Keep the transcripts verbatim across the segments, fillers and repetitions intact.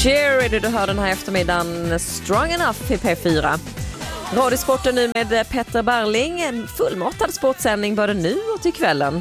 Cheer, du hör den här eftermiddagen Strong Enough i P fyra. Radiosporten nu med Petter Barling. En fullmatad sportsändning både nu och till kvällen.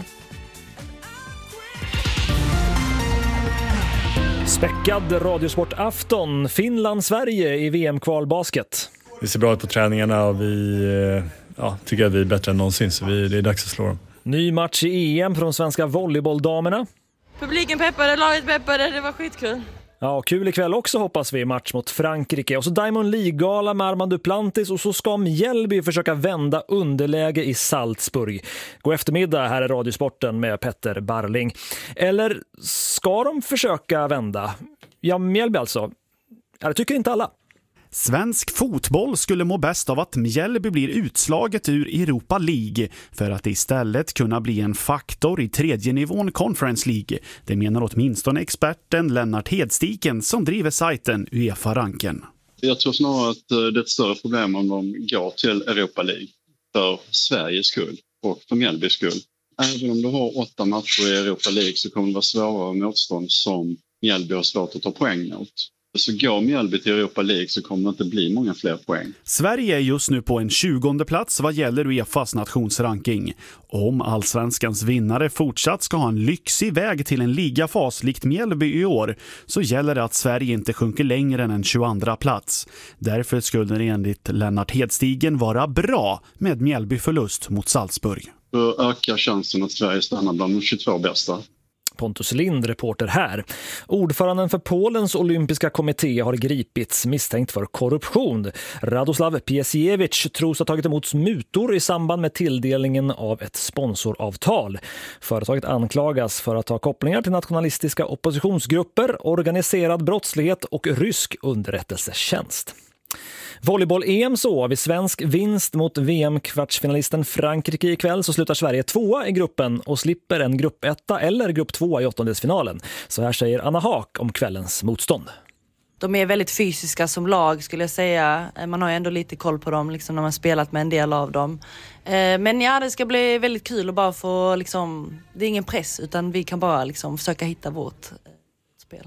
Späckad radiosportafton. Finland-Sverige i V M-kvalbasket. Vi ser bra ut på träningarna och vi ja, tycker att vi är bättre än någonsin, så vi, det är dags att slå dem. Ny match i E M från svenska volleybolldamerna. Publiken peppade, laget peppade, det var skitkul. Ja, kul ikväll också hoppas vi, match mot Frankrike. Och så Diamond League-gala med Armand Duplantis och så ska Mjällby försöka vända underläge i Salzburg. God eftermiddag, här är Radiosporten med Petter Barling. Eller ska de försöka vända? Ja, Mjällby alltså. Ja, det tycker inte alla. Svensk fotboll skulle må bäst av att Mjällby blir utslaget ur Europa League för att istället kunna bli en faktor i tredje nivån Conference League. Det menar åtminstone experten Lennart Hedstiken som driver sajten UEFA-ranken. Jag tror snarare att det är ett större problem om de går till Europa League för Sveriges skull och för Mjällbys skull. Även om du har åtta matcher i Europa League så kommer det vara svårare motstånd som Mjällby har svårt att ta poäng mot. Så går Mjällby till Europa League så kommer det inte bli många fler poäng. Sverige är just nu på en tjugonde plats vad gäller UEFAs nationsranking. Om allsvenskans vinnare fortsatt ska ha en lyxig väg till en ligafas likt Mjällby i år så gäller det att Sverige inte sjunker längre än en tjugoandra plats. Därför skulle det enligt Lennart Hedstigen vara bra med Mjällby förlust mot Salzburg. För att öka chansen att Sverige stannar bland de tjugotvå bästa. Pontus Lind, reporter här. Ordföranden för Polens olympiska kommitté har gripits misstänkt för korruption. Radoslav Piesiewicz tros ha tagit emot mutor i samband med tilldelningen av ett sponsoravtal. Företaget anklagas för att ha kopplingar till nationalistiska oppositionsgrupper, organiserad brottslighet och rysk underrättelsetjänst. Volleyboll-E M så, vid svensk vinst mot V M-kvartsfinalisten Frankrike ikväll så slutar Sverige tvåa i gruppen och slipper en gruppetta eller grupp tvåa i åttondelsfinalen. Så här säger Anna Haak om kvällens motstånd. De är väldigt fysiska som lag skulle jag säga. Man har ju ändå lite koll på dem liksom, när man spelat med en del av dem. Men ja, det ska bli väldigt kul att bara få liksom, det är ingen press utan vi kan bara liksom försöka hitta vårt spel.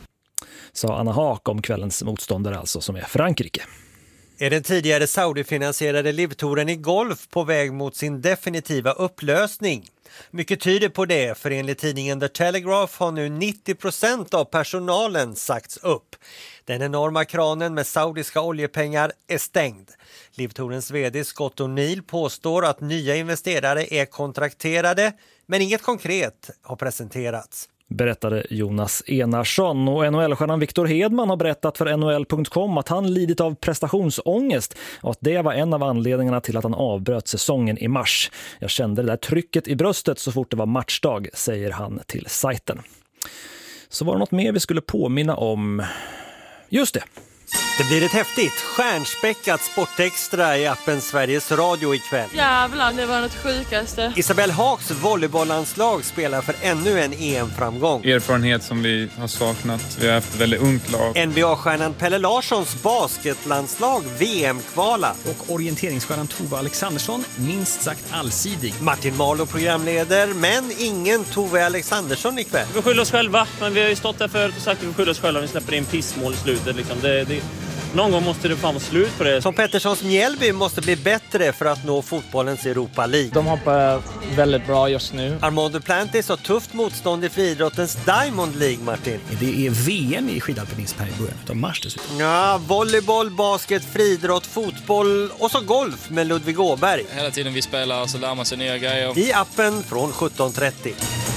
Sa Anna Haak om kvällens motståndare alltså som är Frankrike. Är den tidigare Saudi-finansierade livtouren i golf på väg mot sin definitiva upplösning? Mycket tyder på det, för enligt tidningen The Telegraph har nu nittio procent av personalen sagts upp. Den enorma kranen med saudiska oljepengar är stängd. Livtourens vd Scott O'Neill påstår att nya investerare är kontrakterade, men inget konkret har presenterats. Berättade Jonas Enarsson, och N H L-stjärnan Victor Hedman har berättat för N H L punkt com att han lidit av prestationsångest och att det var en av anledningarna till att han avbröt säsongen i mars. Jag kände det där trycket i bröstet så fort det var matchdag, säger han till sajten. Så var det något mer vi skulle påminna om? Just det. Det blir ett häftigt, stjärnspäckat sportextra i appen Sveriges Radio ikväll. Jävlar, det var något sjukaste. Isabelle Haaks volleybollandslag spelar för ännu en E M-framgång. Erfarenhet som vi har saknat. Vi har haft ett väldigt ungt lag. N B A-stjärnan Pelle Larssons basketlandslag V M-kvala. Och orienteringsstjärnan Tove Alexandersson, minst sagt allsidig. Martin Marlow programleder, men ingen Tove Alexandersson ikväll. Vi skyller oss själva, men vi har ju stått där förut och sagt att vi skyller oss själva. Vi släpper in pissmål i slutet. Liksom. Det, det Någon gång måste det fan vara slut på det. Som Petterssons Mjällby måste bli bättre för att nå fotbollens Europa League. De hoppar väldigt bra just nu. Armand Duplantis har tufft motstånd i friidrottens Diamond League, Martin. Det är V M i skidalpinism här i början av mars dessutom. Ja, volleyboll, basket, friidrott, fotboll och så golf med Ludvig Åberg. Hela tiden vi spelar så lär man sig nya grejer. I appen från sjutton trettio.